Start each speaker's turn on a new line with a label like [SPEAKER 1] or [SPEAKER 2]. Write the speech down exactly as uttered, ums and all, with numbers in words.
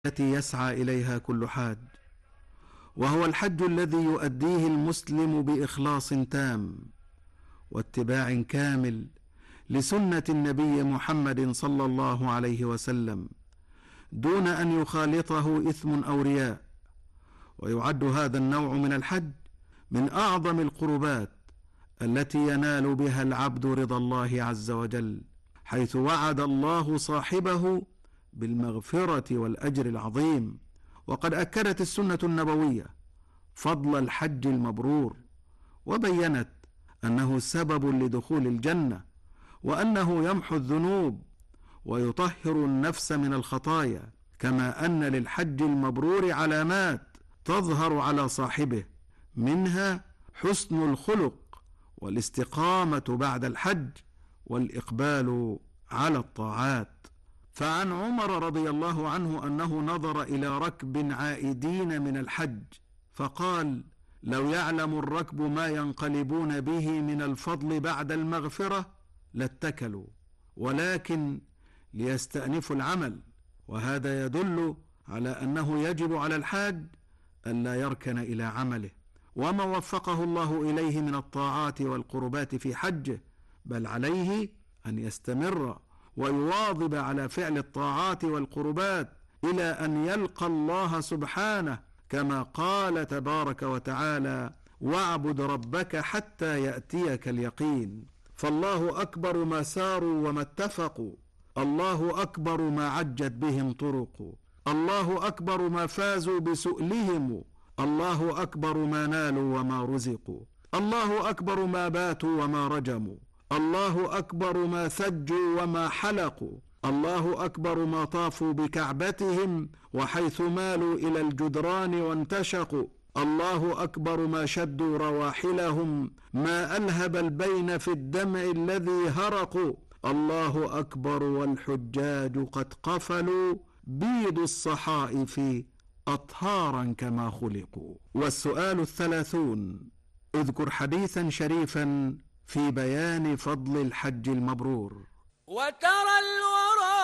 [SPEAKER 1] التي يسعى إليها كل حاج، وهو الحج الذي يؤديه المسلم بإخلاص تام واتباع كامل لسنة النبي محمد صلى الله عليه وسلم، دون أن يخالطه إثم أو رياء. ويعد هذا النوع من الحج من أعظم القربات التي ينال بها العبد رضا الله عز وجل، حيث وعد الله صاحبه بالمغفرة والأجر العظيم. وقد أكدت السنة النبوية فضل الحج المبرور، وبينت أنه سبب لدخول الجنة، وأنه يمحو الذنوب ويطهر النفس من الخطايا، كما أن للحج المبرور علامات تظهر على صاحبه، منها حسن الخلق والاستقامة بعد الحج والإقبال على الطاعات. فعن عمر رضي الله عنه أنه نظر إلى ركب عائدين من الحج فقال: لو يعلم الركب ما ينقلبون به من الفضل بعد المغفرة لاتكلوا، ولكن ليستأنفوا العمل. وهذا يدل على أنه يجب على الحاج ألا يركن إلى عمله وما وفقه الله إليه من الطاعات والقربات في حجه، بل عليه أن يستمر ويواظب على فعل الطاعات والقربات إلى أن يلقى الله سبحانه، كما قال تبارك وتعالى: واعبد ربك حتى يأتيك اليقين. فالله أكبر ما ساروا وما اتفقوا، الله أكبر ما عجت بهم طرق، الله أكبر ما فازوا بسؤلهم، الله أكبر ما نالوا وما رزقوا، الله أكبر ما باتوا وما رجموا، الله أكبر ما ثجوا وما حلقوا، الله أكبر ما طافوا بكعبتهم وحيث مالوا إلى الجدران وانتشقوا، الله أكبر ما شدوا رواحلهم ما ألهب البين في الدمع الذي هرقوا، الله أكبر والحجاج قد قفلوا بيض الصحائف أطهارا كما خلقوا. والسؤال الثلاثون: اذكر حديثا شريفا في بيان فضل الحج المبرور.
[SPEAKER 2] وترى الورى